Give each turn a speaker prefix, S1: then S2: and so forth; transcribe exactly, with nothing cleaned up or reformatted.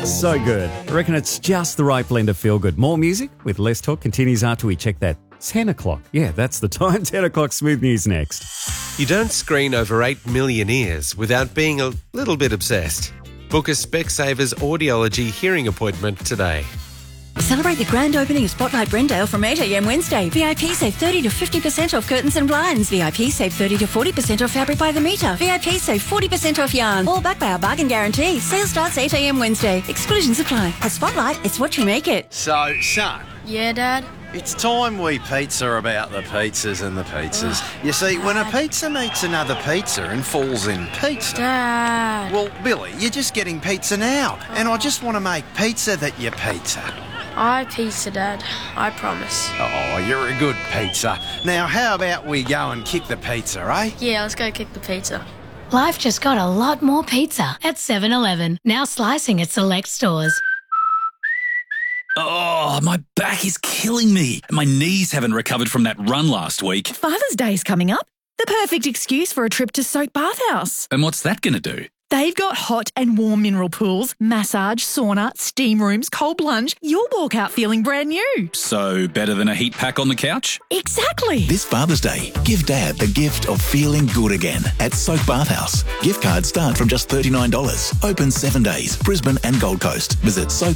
S1: So good. I reckon it's just the right blend of feel good. More music with less talk continues after we check that ten o'clock. Yeah, that's the time. ten o'clock Smooth News next.
S2: You don't screen over eight million ears without being a little bit obsessed. Book a Specsavers audiology hearing appointment today.
S3: Celebrate the grand opening of Spotlight Brendale from eight a.m. Wednesday. V I P save thirty to fifty percent off curtains and blinds. V I P save thirty to forty percent off fabric by the metre. V I P save forty percent off yarn. All backed by our bargain guarantee. Sale starts eight a.m. Wednesday. Exclusions apply. At Spotlight, it's what you make it.
S4: So, son.
S5: Yeah, Dad?
S4: It's time we pizza about the pizzas and the pizzas. You see, when a pizza meets another pizza and falls in pizza...
S5: Dad.
S4: Well, Billy, you're just getting pizza now, and I just want to make pizza that you pizza.
S5: I pizza, Dad. I promise.
S4: Oh, you're a good pizza. Now, how about we go and kick the pizza, eh?
S5: Yeah, let's go kick the pizza.
S6: Life just got a lot more pizza at seven eleven. Now slicing at select stores.
S7: Oh, my back is killing me. My knees haven't recovered from that run last week.
S8: Father's Day's coming up. The perfect excuse for a trip to Soak Bathhouse.
S7: And what's that going to do?
S8: They've got hot and warm mineral pools, massage, sauna, steam rooms, cold plunge. You'll walk out feeling brand new.
S7: So better than a heat pack on the couch?
S8: Exactly.
S9: This Father's Day, give Dad the gift of feeling good again at Soak Bathhouse. Gift cards start from just thirty-nine dollars. Open seven days, Brisbane and Gold Coast. Visit soak